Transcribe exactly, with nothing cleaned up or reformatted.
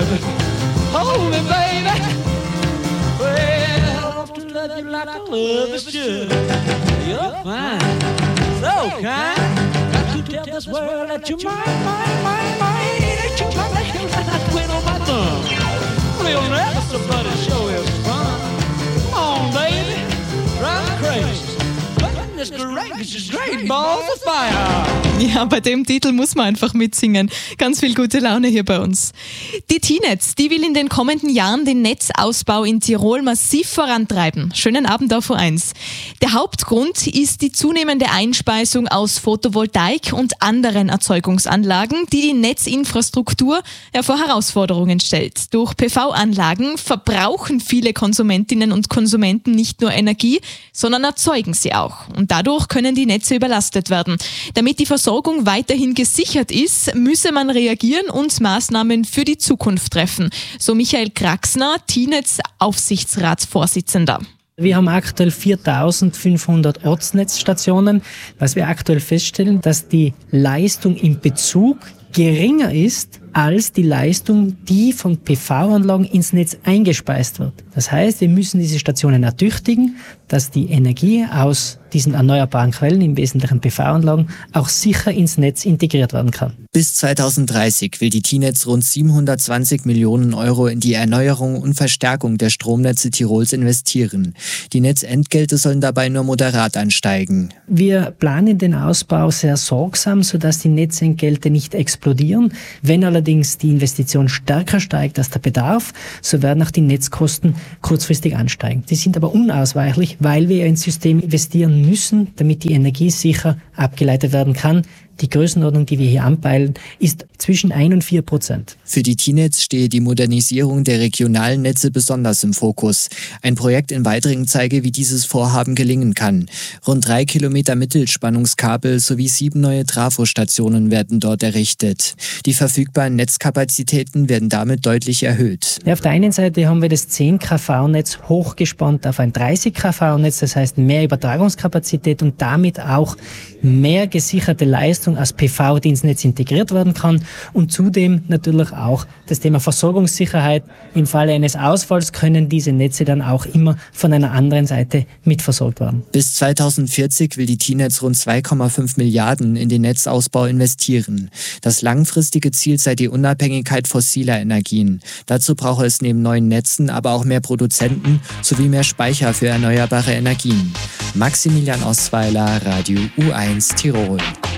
good. Hold me, baby. Well, to love you like I love is should. You're fine, so kind. Got to tell this world that you're mine, mine, mine, mine. That you're mine, that you're mine. I quit on my thumb. We'll never somebody show is fun. Come on, baby, drive me crazy. Goodness gracious, great balls of fire. Ja, bei dem Titel muss man einfach mitsingen. Ganz viel gute Laune hier bei uns. Die T-Netz, die will in den kommenden Jahren den Netzausbau in Tirol massiv vorantreiben. Schönen Abend auf U eins. Der Hauptgrund ist die zunehmende Einspeisung aus Photovoltaik und anderen Erzeugungsanlagen, die die Netzinfrastruktur ja vor Herausforderungen stellt. Durch P V-Anlagen verbrauchen viele Konsumentinnen und Konsumenten nicht nur Energie, sondern erzeugen sie auch. Und dadurch können die Netze überlastet werden. Damit die Versorgung weiterhin gesichert ist, müsse man reagieren und Maßnahmen für die Zukunft treffen. So Michael Kraxner, T-Netz-Aufsichtsratsvorsitzender. Wir haben aktuell viertausendfünfhundert Ortsnetzstationen. Was wir aktuell feststellen, dass die Leistung im Bezug geringer ist als die Leistung, die von P V-Anlagen ins Netz eingespeist wird. Das heißt, wir müssen diese Stationen ertüchtigen, dass die Energie aus diesen erneuerbaren Quellen, im Wesentlichen P V-Anlagen, auch sicher ins Netz integriert werden kann. Bis zweitausenddreißig will die T-Netz rund siebenhundertzwanzig Millionen Euro in die Erneuerung und Verstärkung der Stromnetze Tirols investieren. Die Netzentgelte sollen dabei nur moderat ansteigen. Wir planen den Ausbau sehr sorgsam, sodass die Netzentgelte nicht explodieren. Wenn allerdings die Investition stärker steigt als der Bedarf, so werden auch die Netzkosten kurzfristig ansteigen. Die sind aber unausweichlich, weil wir ins System investieren müssen, damit die Energie sicher abgeleitet werden kann. Die Größenordnung, die wir hier anpeilen, ist zwischen ein und vier Prozent. Für die T-Netz stehe die Modernisierung der regionalen Netze besonders im Fokus. Ein Projekt in Weitringen zeige, wie dieses Vorhaben gelingen kann. Rund drei Kilometer Mittelspannungskabel sowie sieben neue Trafostationen werden dort errichtet. Die verfügbaren Netzkapazitäten werden damit deutlich erhöht. Ja, auf der einen Seite haben wir das zehn Kilovolt Netz hochgespannt auf ein dreißig Kilovolt Netz, das heißt mehr Übertragungskapazität und damit auch mehr gesicherte Leistung als P V, die ins Netz integriert werden kann und zudem natürlich auch das Thema Versorgungssicherheit. Im Falle eines Ausfalls können diese Netze dann auch immer von einer anderen Seite mitversorgt werden. Bis zweitausendvierzig will die T-Netz rund zwei Komma fünf Milliarden in den Netzausbau investieren. Das langfristige Ziel sei die Unabhängigkeit fossiler Energien. Dazu brauche es neben neuen Netzen aber auch mehr Produzenten sowie mehr Speicher für erneuerbare Energien. Maximilian Osweiler, Radio U eins Tirol.